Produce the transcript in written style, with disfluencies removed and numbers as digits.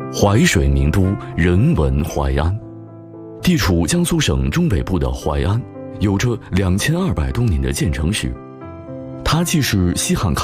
淮水名都，人闻淮安。地处江苏省中北部的淮安，有着2200多年的建成史。它既是西汉